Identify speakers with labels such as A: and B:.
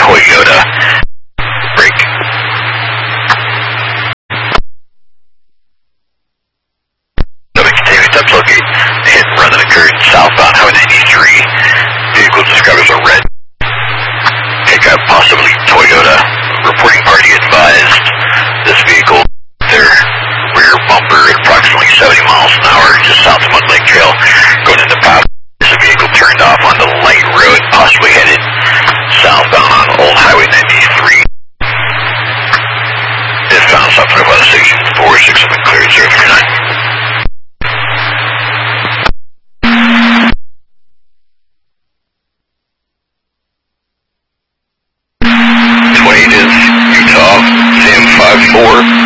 A: Toyota. Brake. Continuing steps locate. Hit and run that occurred southbound Highway 93. Vehicle described as a red pickup, possibly Toyota. Reporting party advised. This vehicle, their rear bumper at approximately 70 miles an hour just south of Mud Lake Trail. Going into path. This vehicle turned off on the light road, possibly headed southbound on Old Highway 93. If found, stop by the station 467 cleared 039. Utah, Sam 54.